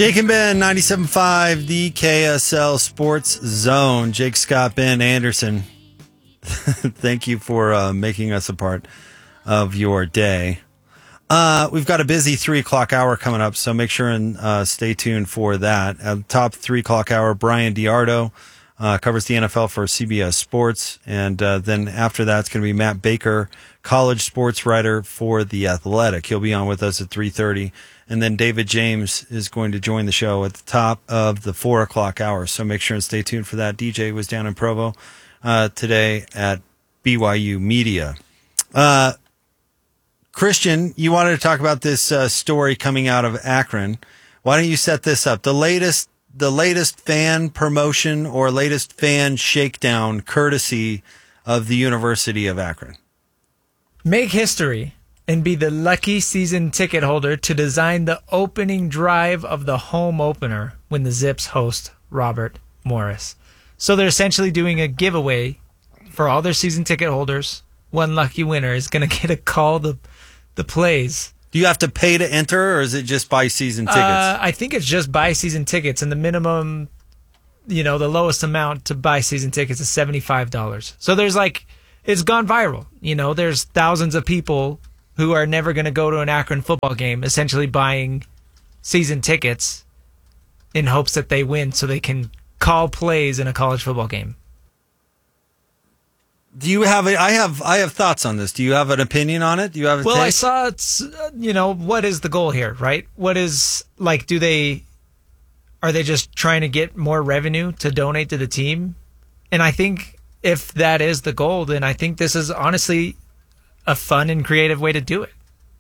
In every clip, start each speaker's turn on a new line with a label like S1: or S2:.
S1: Jake and Ben, 97.5, the KSL Sports Zone. Jake, Scott, Ben Anderson. Thank you for making us a part of your day. We've got a busy 3 o'clock hour coming up, so make sure and stay tuned for that. At the top 3 o'clock hour, Brian Diardo covers the NFL for CBS Sports. And then after that, it's going to be Matt Baker, college sports writer for The Athletic. He'll be on with us at 3:30. And then David James is going to join the show at the top of the 4 o'clock hour. So make sure and stay tuned for that. DJ was down in Provo today at BYU Media. Christian, you wanted to talk about this story coming out of Akron. Why don't you set this up? The latest fan promotion or latest fan shakedown courtesy of the University of Akron.
S2: Make history and be the lucky season ticket holder to design the opening drive of the home opener when the Zips host Robert Morris. So they're essentially doing a giveaway for all their season ticket holders. One lucky winner is going to get a call the plays.
S1: Do you have to pay to enter, or is it just buy season tickets?
S2: I think it's just buy season tickets, and the minimum, the lowest amount to buy season tickets is $75. So there's it's gone viral. There's thousands of people who are never going to go to an Akron football game, essentially buying season tickets in hopes that they win so they can call plays in a college football game.
S1: Do you have I have thoughts on this. Do you have an opinion on it? Do you have a take?
S2: I saw it's, what is the goal here, right? What is, are they just trying to get more revenue to donate to the team? And I think if that is the goal, then I think this is honestly a fun and creative way to do it.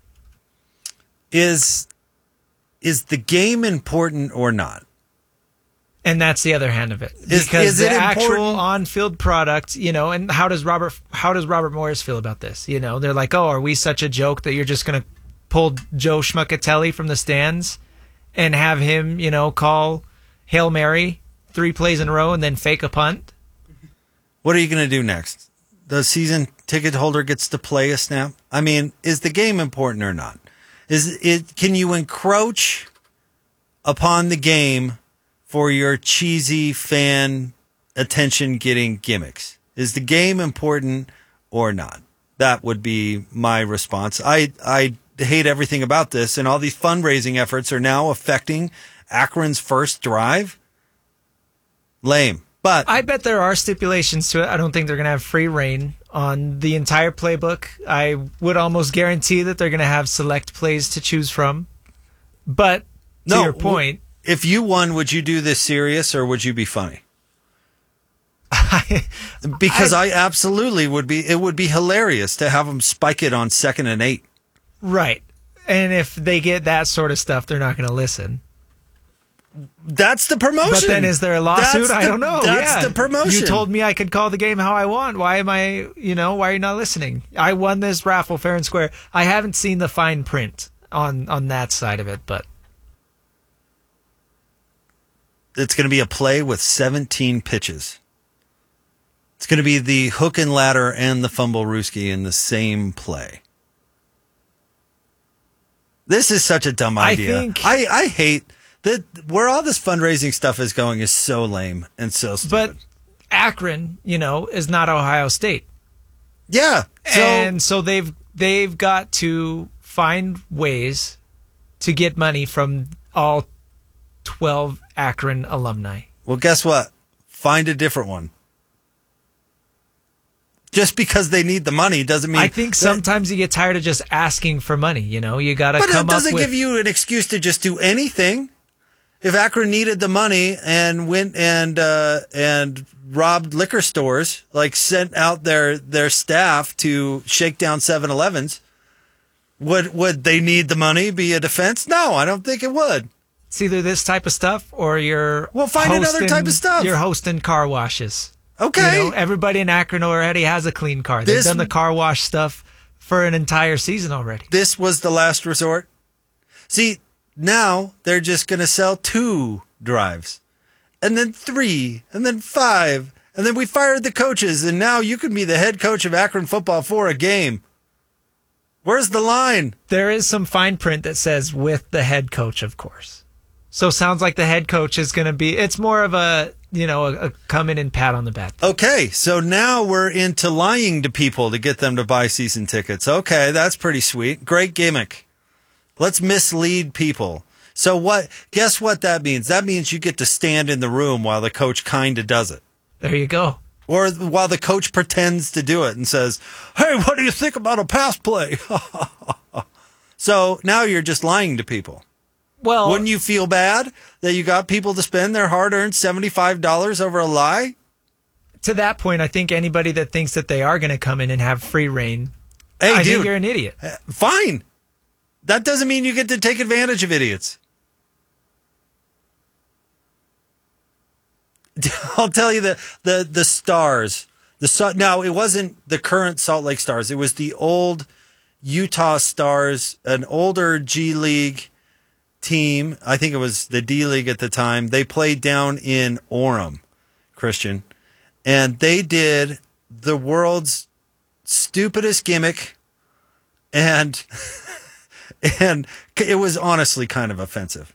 S1: Is the game important or not?
S2: And that's the other hand of it. Because
S1: is it
S2: the actual
S1: important?
S2: on-field product, and how does Robert Morris feel about this? They're like, oh, are we such a joke that you're just going to pull Joe Schmuckatelli from the stands and have him, call Hail Mary 3 plays in a row and then fake a punt?
S1: What are you going to do next? The season ticket holder gets to play a snap? I mean, is the game important or not? Can you encroach upon the game for your cheesy fan attention-getting gimmicks? Is the game important or not? That would be my response. I hate everything about this, and all these fundraising efforts are now affecting Akron's first drive. Lame. But
S2: I bet there are stipulations to it. I don't think they're going to have free reign on the entire playbook. I would almost guarantee that they're going to have select plays to choose from. But to your point,
S1: if you won, would you do this serious or would you be funny? Because I absolutely would be. It would be hilarious to have them spike it on 2nd and 8.
S2: Right. And if they get that sort of stuff, they're not going to listen.
S1: That's the promotion.
S2: But then is there a lawsuit? I don't know.
S1: That's the promotion.
S2: You told me I could call the game how I want. Why am I, why are you not listening? I won this raffle fair and square. I haven't seen the fine print on that side of it, but
S1: it's going to be a play with 17 pitches. It's going to be the hook and ladder and the fumble rooski in the same play. This is such a dumb idea. I hate that where all this fundraising stuff is going is so lame and so stupid.
S2: But Akron, is not Ohio State.
S1: Yeah.
S2: So they've got to find ways to get money from all 12 Akron alumni.
S1: Well, guess what? Find a different one. Just because they need the money doesn't mean...
S2: I think sometimes you get tired of just asking for mone. You got to come up with...
S1: But it doesn't give you an excuse to just do anything. If Akron needed the money and went and robbed liquor stores, sent out their staff to shake down 7-Elevens, would they need the money be a defense? No, I don't think it would.
S2: It's either this type of stuff or
S1: find another type of stuff.
S2: You're hosting car washes.
S1: Okay.
S2: Everybody in Akron already has a clean car. They've done the car wash stuff for an entire season already.
S1: This was the last resort. See, now they're just going to sell 2 drives, and then 3, and then 5, and then we fired the coaches, and now you can be the head coach of Akron football for a game. Where's the line?
S2: There is some fine print that says with the head coach, of course. So sounds like the head coach is going to be, it's more of a come in and pat on the back.
S1: Okay, so now we're into lying to people to get them to buy season tickets. Okay, that's pretty sweet. Great gimmick. Let's mislead people. So guess what that means? That means you get to stand in the room while the coach kind of does it.
S2: There you go.
S1: Or while the coach pretends to do it and says, hey, what do you think about a pass play? So now you're just lying to people.
S2: Well,
S1: wouldn't you feel bad that you got people to spend their hard-earned $75 over a lie?
S2: To that point, I think anybody that thinks that they are going to come in and have free reign, I think you're an idiot.
S1: Fine. That doesn't mean you get to take advantage of idiots. I'll tell you the Stars. Now, it wasn't the current Salt Lake Stars. It was the old Utah Stars, an older G League team. I think it was the D League at the time. They played down in Orem, Christian, and they did the world's stupidest gimmick, and it was honestly kind of offensive.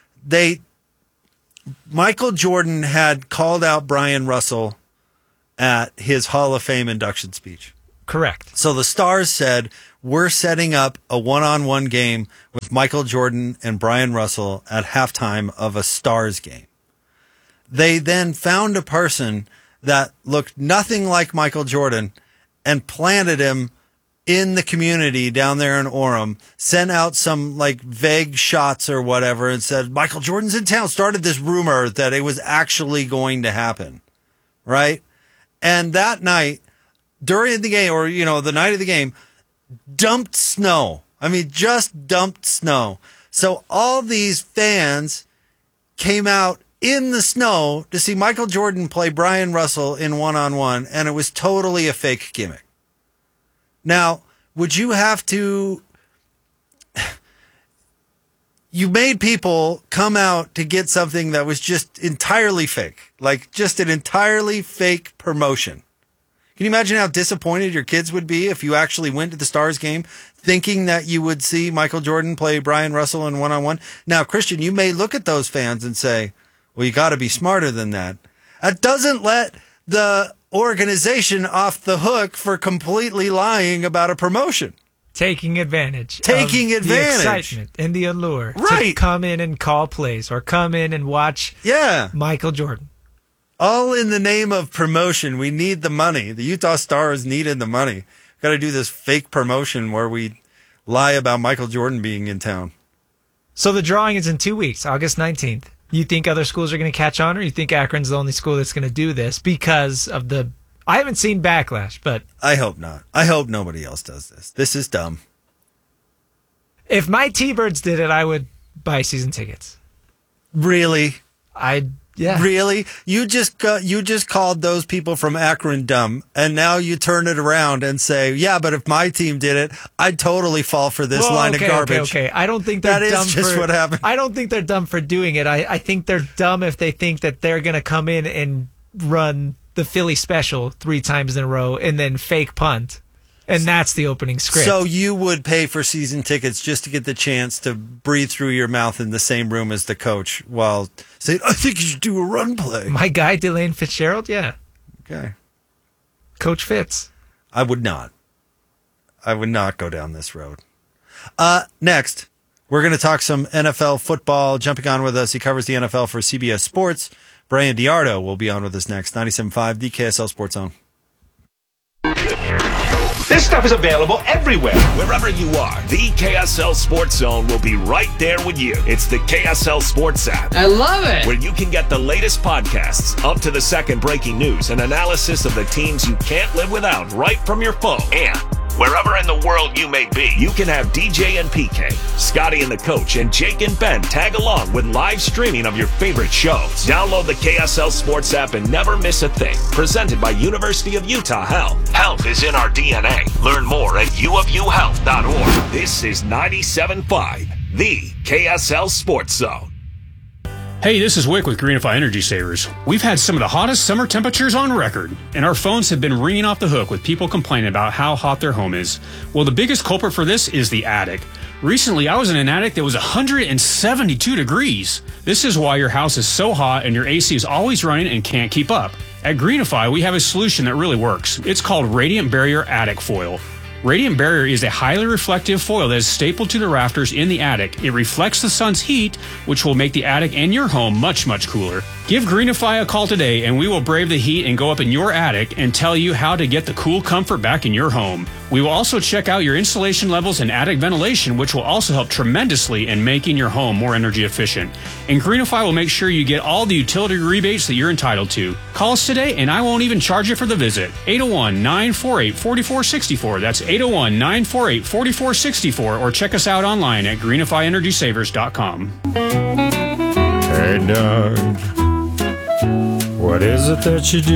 S1: Michael Jordan had called out Brian Russell at his Hall of Fame induction speech.
S2: Correct.
S1: So the Stars said, we're setting up a one-on-one game with Michael Jordan and Brian Russell at halftime of a Stars game. They then found a person that looked nothing like Michael Jordan and planted him in the community down there in Orem, sent out some vague shots or whatever and said, Michael Jordan's in town, started this rumor that it was actually going to happen. Right? And that night, during the game, or, the night of the game, dumped snow. I mean, just dumped snow. So all these fans came out in the snow to see Michael Jordan play Brian Russell in one-on-one, and it was totally a fake gimmick. Now, would you have to... You made people come out to get something that was just entirely fake, just an entirely fake promotion. Can you imagine how disappointed your kids would be if you actually went to the Stars game thinking that you would see Michael Jordan play Brian Russell in one-on-one? Now, Christian, you may look at those fans and say, well, you got to be smarter than that. That doesn't let the organization off the hook for completely lying about a promotion.
S2: Taking advantage.
S1: The
S2: excitement and the allure.
S1: Right.
S2: To come in and call plays or come in and watch Michael Jordan.
S1: All in the name of promotion. We need the money. The Utah Stars needed the money. Got to do this fake promotion where we lie about Michael Jordan being in town.
S2: So the drawing is in 2 weeks, August 19th. You think other schools are going to catch on, or you think Akron's the only school that's going to do this because of the... I haven't seen backlash, but... I
S1: hope not. I hope nobody else does this. This is dumb.
S2: If my T-Birds did it, I would buy season tickets.
S1: Really?
S2: Yeah.
S1: Really? You just called those people from Akron dumb, and now you turn it around and say, yeah, but if my team did it, I'd totally fall for this line of garbage.
S2: Okay. I don't think they're dumb.
S1: That is just what happened.
S2: I don't think they're dumb for doing it. I think they're dumb if they think that they're going to come in and run the Philly special 3 times in a row and then fake punt. And that's the opening script.
S1: So you would pay for season tickets just to get the chance to breathe through your mouth in the same room as the coach while saying, I think you should do a run play.
S2: My guy, Delane Fitzgerald, yeah.
S1: Okay.
S2: Coach Fitz.
S1: I would not. I would not go down this road. Next, we're going to talk some NFL football. Jumping on with us, he covers the NFL for CBS Sports. Brian Diardo will be on with us next. 97.5, the KSL Sports Zone.
S3: This stuff is available everywhere. Wherever you are, the KSL Sports Zone will be right there with you. It's the KSL Sports app.
S4: I love it.
S3: Where you can get the latest podcasts, up to the second breaking news, and analysis of the teams you can't live without right from your phone. And wherever in the world you may be, you can have DJ and PK, Scotty and the Coach, and Jake and Ben tag along with live streaming of your favorite shows. Download the KSL Sports app and never miss a thing. Presented by University of Utah Health. Health is in our DNA. Learn more at uofuhealth.org. This is 97.5, the KSL Sports Zone.
S5: Hey, this is Wick with Greenify Energy Savers. We've had some of the hottest summer temperatures on record, and our phones have been ringing off the hook with people complaining about how hot their home is. Well, the biggest culprit for this is the attic. Recently, I was in an attic that was 172 degrees. This is why your house is so hot and your AC is always running and can't keep up. At Greenify, we have a solution that really works. It's called Radiant Barrier Attic Foil. Radiant Barrier is a highly reflective foil that is stapled to the rafters in the attic. It reflects the sun's heat, which will make the attic and your home much, much cooler. Give Greenify a call today and we will brave the heat and go up in your attic and tell you how to get the cool comfort back in your home. We will also check out your insulation levels and attic ventilation, which will also help tremendously in making your home more energy efficient. And Greenify will make sure you get all the utility rebates that you're entitled to. Call us today and I won't even charge you for the visit. 801-948-4464. That's 801-948-4464, or check us out online at greenifyenergysavers.com.
S4: Hey, Doug, what is it that you do?